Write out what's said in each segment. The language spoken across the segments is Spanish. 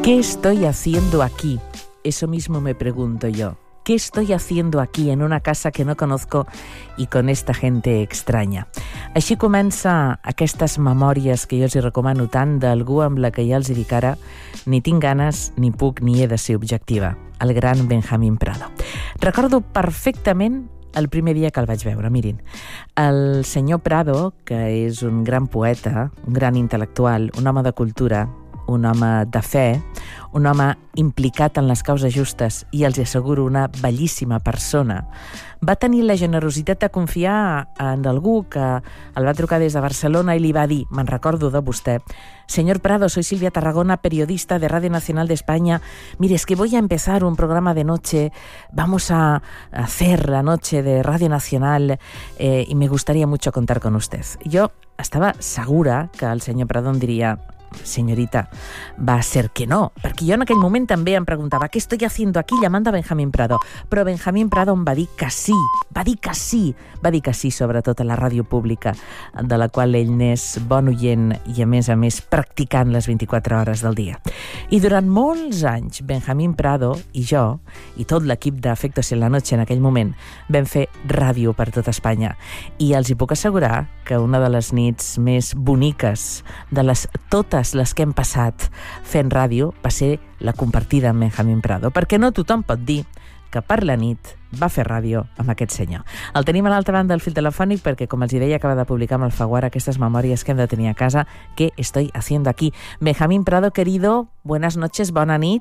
¿Qué estoy haciendo aquí? Eso mismo me pregunto yo. ¿Qué estoy haciendo aquí en una casa que no conozco i con esta gente extraña? Així comença aquestes memòries que jo els hi recomano tant d'algú amb la que ja els dic ara ni tinc ganes, ni puc, ni he de ser objectiva, el gran Benjamín Prado. Recordo perfectament el primer dia que el vaig veure. Mirin, el senyor Prado, que és un gran poeta, un gran intel·lectual, un home de cultura, un home de fe, un home implicat en les causes justes i els asseguro una bellíssima persona, va tenir la generositat de confiar en algú que el va trucar des de Barcelona i li va dir, me'n recordo de vostè, señor Prado, soy Silvia Tarragona, periodista de Radio Nacional de España. Mire, es que voy a empezar un programa de noche, vamos a hacer la noche de Radio Nacional y me gustaría mucho contar con usted. Jo estava segura que el senyor Prado em diria, señorita, va a ser que no, perquè jo en aquell moment també em preguntava què estoy haciendo aquí llamando a Benjamín Prado, però Benjamín Prado em va dir que sí, va dir que sí sobretot a la ràdio pública, de la qual ell n'és bon oient i a més practicant les 24 hores del dia. I durant molts anys Benjamín Prado i jo, i tot l'equip d'Afectos en la Noche en aquell moment, vam fer ràdio per tot Espanya, i els hi puc assegurar que una de les nits més boniques de totes les que hem passat fent ràdio va ser la compartida amb Benjamín Prado, perquè no tothom pot dir que per la nit va fer ràdio amb aquest senyor. El tenim a l'altra banda del fil telefònic perquè, com els deia, acaba de publicar amb Alfaguara aquestes memòries que hem de tenir a casa. ¿Qué estoy haciendo aquí? Benjamín Prado, querido, buenas noches, bona nit.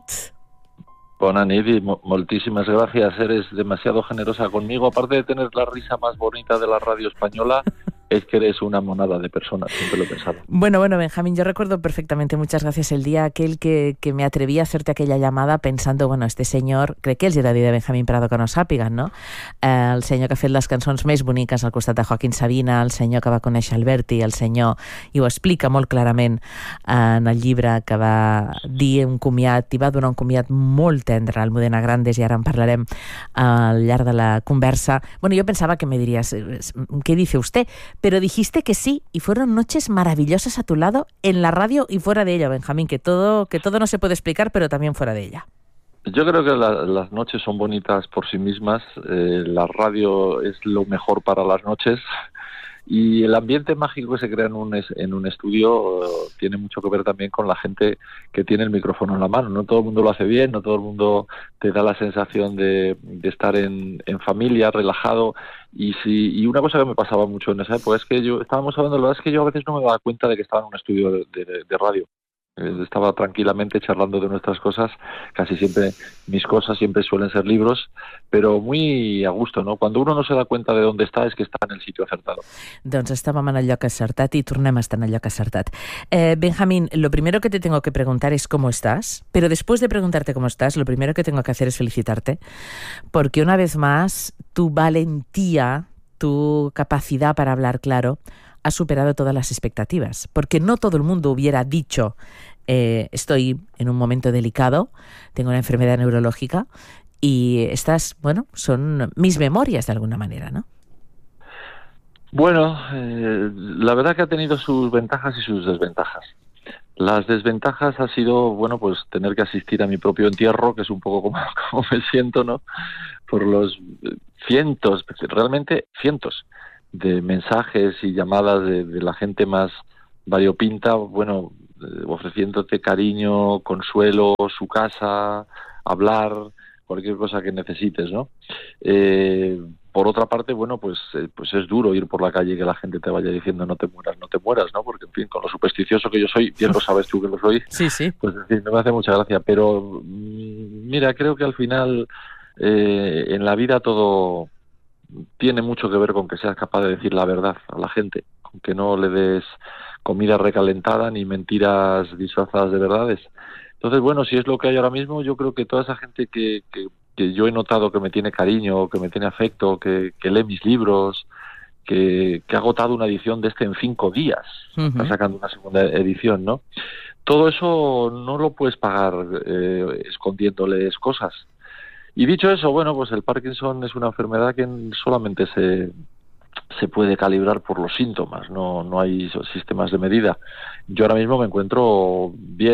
Bona nit y moltísimas gracias. Eres demasiado generosa conmigo. Aparte de tener la risa más bonita de la radio española, es que eres una monada de personas, siempre lo he pensado. Bueno, Benjamín, yo recuerdo perfectamente, muchas gracias, el día aquel que me atreví a hacerte aquella llamada pensando, bueno, este senyor, crec que els era dir de Benjamín Prado que no sàpiguen, no? El senyor que ha fet les cançons més boniques al costat de Joaquín Sabina, el senyor que va conèixer Alberti, el senyor, i ho explica molt clarament en el llibre, que va dir un comiat, i va donar un comiat molt tendre al Almudena Grandes, i ara en parlarem al llarg de la conversa. Bueno, yo pensaba que me dirías, ¿qué dice usted? Pero dijiste que sí, y fueron noches maravillosas a tu lado, en la radio y fuera de ella, Benjamín, que todo no se puede explicar, pero también fuera de ella. Yo creo que las noches son bonitas por sí mismas, la radio es lo mejor para las noches, y el ambiente mágico que se crea en un estudio tiene mucho que ver también con la gente que tiene el micrófono en la mano. No todo el mundo lo hace bien, no todo el mundo te da la sensación de estar en familia, relajado. Y una cosa que me pasaba mucho en esa época es que estábamos hablando, la verdad es que yo a veces no me daba cuenta de que estaba en un estudio de radio. Estaba tranquilamente charlando de nuestras cosas, casi siempre mis cosas siempre suelen ser libros, pero muy a gusto, ¿no? Cuando uno no se da cuenta de dónde está, es que está en el sitio acertado. Doncs estàvem en el lloc acertat i tornem a estar en el lloc acertat. Benjamín, lo primero que te tengo que preguntar es cómo estás, pero después de preguntarte cómo estás, lo primero que tengo que hacer es felicitarte, porque una vez más, tu valentía, tu capacidad para hablar claro, ha superado todas las expectativas, porque no todo el mundo hubiera dicho estoy en un momento delicado, tengo una enfermedad neurológica y estas, bueno, son mis memorias de alguna manera, ¿no? Bueno, la verdad que ha tenido sus ventajas y sus desventajas. Las desventajas ha sido, bueno, pues tener que asistir a mi propio entierro, que es un poco como me siento, ¿no? Por los realmente cientos de mensajes y llamadas de la gente más variopinta, bueno, ofreciéndote cariño, consuelo, su casa, hablar, cualquier cosa que necesites, ¿no? Por otra parte, bueno, pues es duro ir por la calle y que la gente te vaya diciendo no te mueras, ¿no? Porque, en fin, con lo supersticioso que yo soy, bien lo sabes tú que lo soy, sí. Pues en fin, me hace mucha gracia. Pero, mira, creo que al final en la vida todo tiene mucho que ver con que seas capaz de decir la verdad a la gente, con que no le des comida recalentada ni mentiras disfrazadas de verdades. Entonces, bueno, si es lo que hay ahora mismo, yo creo que toda esa gente que yo he notado que me tiene cariño, que me tiene afecto, que lee mis libros, que ha agotado una edición de en 5 días, está sacando una segunda edición, ¿no? Todo eso no lo puedes pagar escondiéndoles cosas. Y dicho eso, bueno, pues el Parkinson es una enfermedad que solamente se puede calibrar por los síntomas, no hay sistemas de medida. Yo ahora mismo me encuentro bien,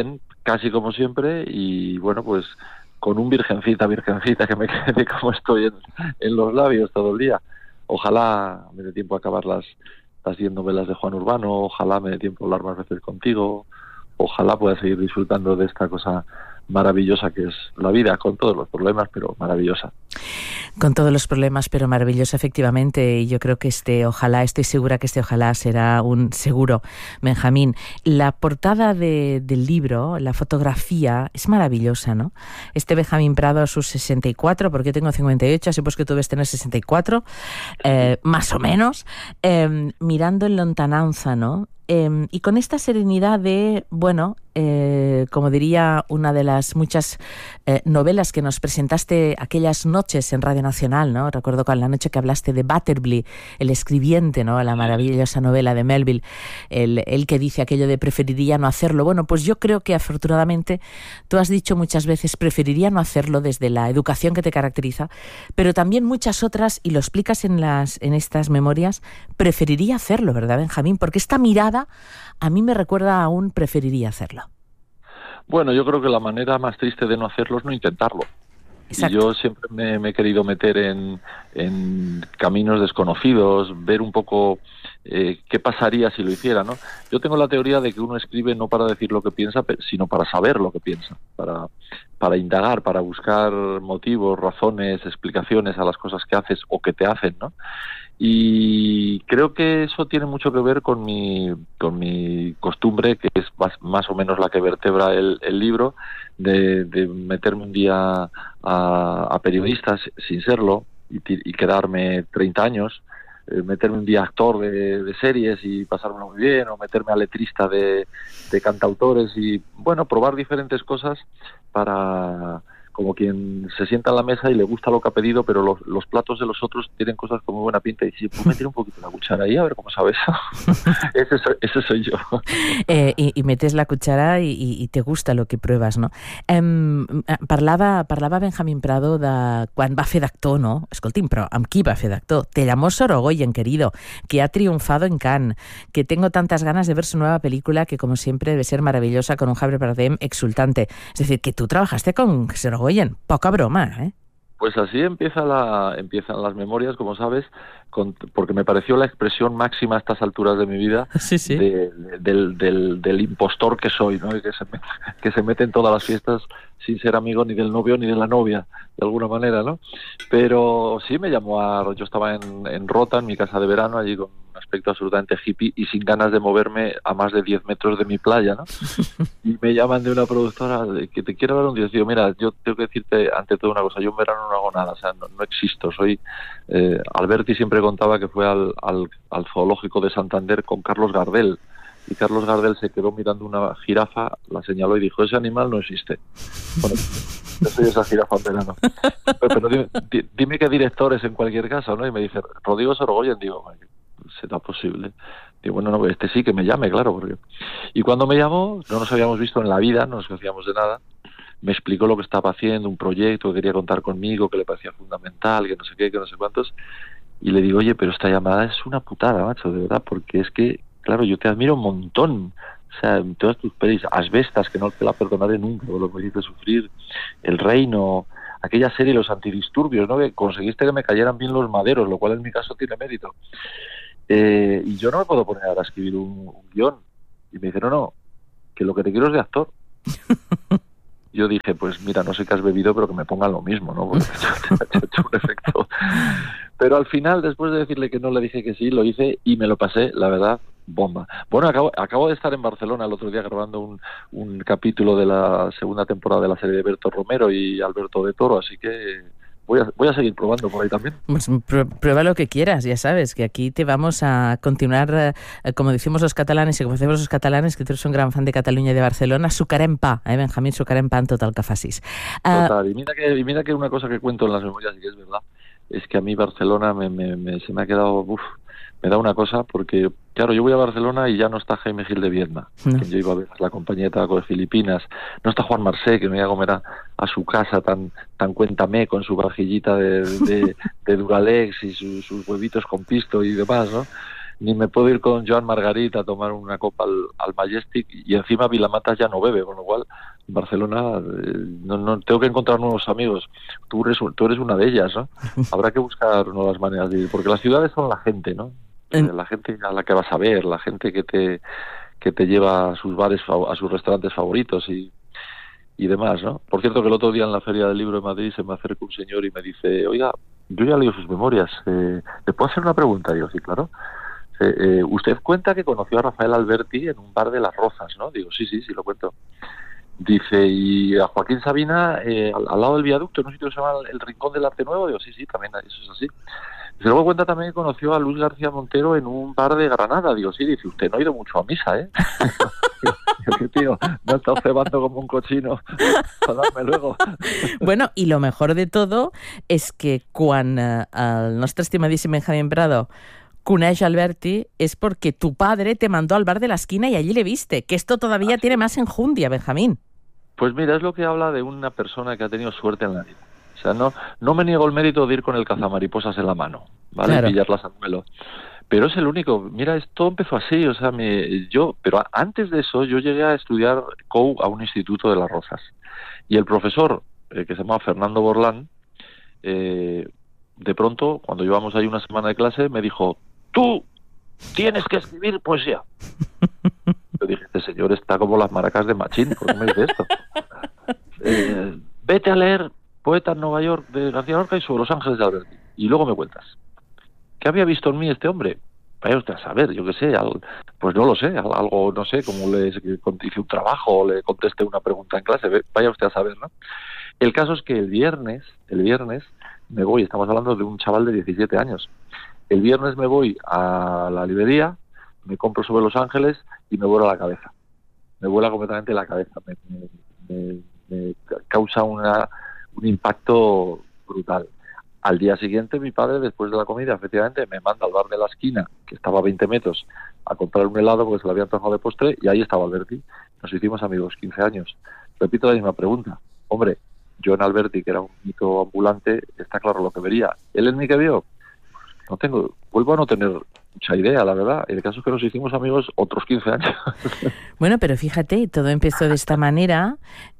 casi como siempre, y bueno, pues con un virgencita que me quede como estoy en los labios todo el día. Ojalá me dé tiempo a acabar las 10 novelas de Juan Urbano, ojalá me dé tiempo a hablar más veces contigo, ojalá pueda seguir disfrutando de esta cosa maravillosa que es la vida, con todos los problemas, pero maravillosa. Con todos los problemas, pero maravillosa, efectivamente. Y yo creo que estoy segura que ojalá será un seguro, Benjamín. La portada del libro, la fotografía, es maravillosa, ¿no? Benjamín Prado a sus 64, porque yo tengo 58, así pues que tú debes tener 64, más o menos, mirando en lontananza, ¿no? Y con esta serenidad de, bueno, como diría una de las muchas novelas que nos presentaste aquellas noches en Radio Nacional, ¿no? Recuerdo con la noche que hablaste de Butterby, el escribiente, ¿no? La maravillosa novela de Melville, el que dice aquello de preferiría no hacerlo. Bueno, pues yo creo que afortunadamente tú has dicho muchas veces preferiría no hacerlo desde la educación que te caracteriza, pero también muchas otras, y lo explicas en estas memorias, preferiría hacerlo, ¿verdad, Benjamín? Porque esta mirada a mí me recuerda a un preferiría hacerlo. Bueno, yo creo que la manera más triste de no hacerlo es no intentarlo. Exacto. Y yo siempre me he querido meter en caminos desconocidos, ver un poco qué pasaría si lo hiciera, ¿no? Yo tengo la teoría de que uno escribe no para decir lo que piensa, sino para saber lo que piensa, para indagar, para buscar motivos, razones, explicaciones a las cosas que haces o que te hacen, ¿no? Y creo que eso tiene mucho que ver con mi costumbre, que es más o menos la que vertebra el libro, de meterme un día a periodistas sin serlo y quedarme 30 años, meterme un día actor de series y pasármelo muy bien, o meterme a letrista de cantautores y, bueno, probar diferentes cosas para... como quien se sienta en la mesa y le gusta lo que ha pedido, pero los platos de los otros tienen cosas con muy buena pinta y dice, ¿puedo meter un poquito la cuchara ahí? A ver cómo sabe eso. Ese soy yo. Y metes la cuchara i te gusta lo que pruebes, no? Parlava Benjamín Prado de quan va fer d'actor, no? Escolti'm, però amb qui va fer d'actor? Te llamó Sorogoyen, querido, que ha triunfado en Cannes, que tengo tantas ganas de ver su nueva película que, como siempre, debe ser maravillosa, con un Javier Bardem exultante. Es decir, que tú trabajaste con Sorogoyen. Oye, poca broma, ¿eh? Pues así empiezan las memorias, como sabes, porque me pareció la expresión máxima a estas alturas de mi vida sí. del impostor que soy, ¿no? Y que se mete en todas las fiestas sin ser amigo ni del novio ni de la novia, de alguna manera, ¿no? Pero sí me llamó yo estaba en Rota, en mi casa de verano, allí con un aspecto absolutamente hippie y sin ganas de moverme a más de 10 metros de mi playa, ¿no? Y me llaman de una productora que te quiero dar un día. Digo, mira, yo tengo que decirte ante todo una cosa, yo en verano no hago nada, o sea, no existo, soy... Alberti siempre contaba que fue al zoológico de Santander con Carlos Gardel, y Carlos Gardel se quedó mirando una jirafa, la señaló y dijo, ese animal no existe. Bueno, yo soy esa jirafa en verano. Pero dime qué directores en cualquier caso, ¿no? Y me dice, Rodrigo Sorogoyen, digo, ¿será posible? Digo, bueno, no, este sí que me llame, claro, porque... Y cuando me llamó, no nos habíamos visto en la vida, no nos conocíamos de nada, me explicó lo que estaba haciendo, un proyecto que quería contar conmigo, que le parecía fundamental, que no sé qué, que no sé cuántos, y le digo, oye, pero esta llamada es una putada, macho, de verdad, porque es que, claro, yo te admiro un montón, o sea, en todas tus pelis, Asbestas, que no te la perdonaré nunca, por lo que me hiciste sufrir, El Reino, aquella serie, Los Antidisturbios, ¿no?, que conseguiste que me cayeran bien los maderos, lo cual en mi caso tiene mérito. Y yo no me puedo poner ahora a escribir un guión. Y me dice, no, que lo que te quiero es de actor. Yo dije, pues mira, no sé qué has bebido, pero que me pongan lo mismo, ¿no? Porque te ha hecho un efecto. Pero al final, después de decirle que no, le dije que sí, lo hice y me lo pasé, la verdad, bomba. Bueno, acabo de estar en Barcelona el otro día grabando un capítulo de la segunda temporada de la serie de Berto Romero y Alberto de Toro, así que... Voy a seguir probando por ahí también. Pues prueba lo que quieras, ya sabes, que aquí te vamos a continuar, como decimos los catalanes y como decimos los catalanes, que tú eres un gran fan de Cataluña y de Barcelona, sucarem pa, Benjamín, sucarem pa en tot el que facis. Total, y mira que una cosa que cuento en las memorias, y que es verdad, es que a mí Barcelona se me ha quedado... me da una cosa, porque, claro, yo voy a Barcelona y ya no está Jaime Gil de Viedma, que yo iba a ver la compañía de tabaco de Filipinas, no está Juan Marsé, que me iba a comer a su casa tan cuéntame, con su vajillita de Duralex y sus huevitos con pisto y demás, ¿no? ni me puedo ir con Joan Margarit a tomar una copa al Majestic, y encima Vilamatas ya no bebe, con lo cual en Barcelona no tengo que encontrar nuevos amigos. Tú eres una de ellas, ¿no? Habrá que buscar nuevas maneras de ir, porque las ciudades son la gente, ¿no? La gente a la que vas a ver, la gente que te lleva a sus bares, a sus restaurantes favoritos y demás, ¿no? Por cierto, que el otro día en la Feria del Libro de Madrid se me acerca un señor y me dice: oiga, yo ya leo sus memorias, ¿le puedo hacer una pregunta? Y yo, sí, claro. Usted cuenta que conoció a Rafael Alberti en un bar de Las Rozas, ¿no? Digo, sí, lo cuento. Dice, y a Joaquín Sabina al lado del viaducto, en un sitio que se llama El Rincón del Arte Nuevo. Digo, sí, también eso es así. Dice, luego cuenta también que conoció a Luis García Montero en un bar de Granada. Digo, sí. Dice, usted no ha ido mucho a misa, ¿eh? Digo, tío, no ha estado cebando como un cochino para darme luego. Bueno, i lo mejor de todo és que quan el nostre estimadíssim Benjamín Prado coneix Alberti es porque tu padre te mandó al bar de la esquina y allí le viste, que esto todavía tiene más enjundia, Benjamín. Pues mira, es lo que habla de una persona que ha tenido suerte en la vida. O sea, no me niego el mérito de ir con el cazamariposas en la mano, ¿vale? Claro. Y pillarlas al vuelo. Pero es el único. Mira, esto empezó así, o sea, pero antes de eso yo llegué a estudiar COU a un instituto de Las Rozas. Y el profesor, que se llamaba Fernando Borlán, de pronto, cuando llevamos ahí una semana de clase, me dijo: tú tienes que escribir poesía. Yo dije, este señor está como las maracas de Machín, ¿por qué me dice esto? Vete a leer Poeta en Nueva York de García Lorca y Sobre los Ángeles de Alberti, y luego me cuentas. ¿Qué había visto en mí este hombre? Vaya usted a saber, yo qué sé, pues no lo sé, algo, no sé, como le hice un trabajo o le contesté una pregunta en clase, vaya usted a saber, ¿no? El caso es que el viernes me voy, estamos hablando de un chaval de 17 años, el viernes me voy a la librería, me compro Sobre los Ángeles y me vuela la cabeza. Me vuela completamente la cabeza. Me causa un impacto brutal. Al día siguiente, mi padre, después de la comida, efectivamente, me manda al bar de la esquina, que estaba a 20 metros, a comprar un helado porque se lo había antojado de postre, y ahí estaba Alberti. Nos hicimos amigos, 15 años. Repito la misma pregunta. Hombre, yo en Alberti, que era un mito ambulante, está claro lo que vería. ¿Él en mí qué vio? Vuelvo a no tener mucha idea, la verdad. El caso es que nos hicimos amigos otros 15 años. Bueno, pero fíjate, todo empezó de esta manera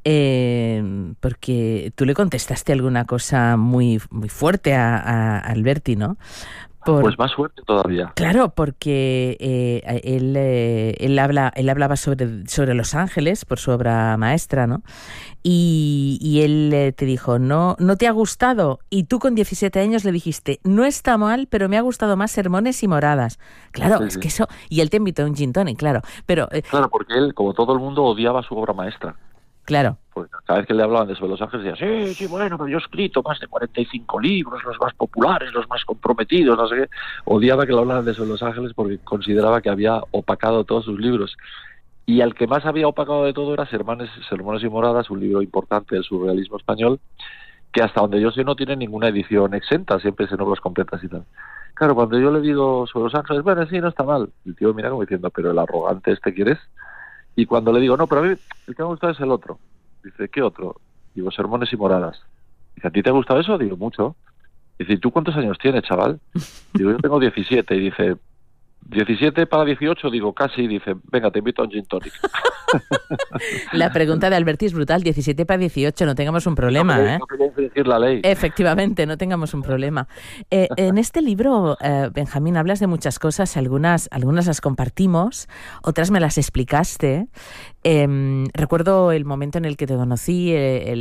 porque tú le contestaste alguna cosa muy, muy fuerte a Alberti, ¿no? Pues más fuerte todavía. Claro, porque él hablaba sobre Los Ángeles por su obra maestra, ¿no? Y él te dijo, no te ha gustado. Y tú con 17 años le dijiste, no está mal, pero me ha gustado más Sermones y Moradas. Claro, sí, es que eso... Y él te invitó a un gin tonic, claro. Pero, claro, porque él, como todo el mundo, odiaba su obra maestra. Claro. Porque cada vez que le hablaban de Sobre los Ángeles decía, sí, bueno, pero yo he escrito más de 45 libros, los más populares, los más comprometidos, no sé qué. Odiaba que le hablaran de Sobre los Ángeles porque consideraba que había opacado todos sus libros. Y al que más había opacado de todo era Sermones y Moradas, un libro importante del surrealismo español, que hasta donde yo sé no tiene ninguna edición exenta, siempre es en obras completas y tal. Claro, cuando yo le digo Sobre los Ángeles, bueno, sí, no está mal. El tío mira como diciendo, pero el arrogante ¿quieres? Y cuando le digo, no, pero a mí el que me ha gustado es el otro. Dice, ¿qué otro? Digo, Sermones y Moradas. Dice, ¿a ti te ha gustado eso? Digo, mucho. Dice, ¿y tú cuántos años tienes, chaval? Digo, yo tengo 17. Y dice, 17 para 18, digo, casi. Dice, venga, te invito a un gin tonic. La pregunta de Alberti es brutal, 17 para 18, no tengamos un problema, ¿eh? No quería infringir la ley. Efectivamente, no tengamos un problema. En este libro, Benjamín, hablas de muchas cosas, algunas las compartimos, otras me las explicaste. Recuerdo el momento en el que te conocí,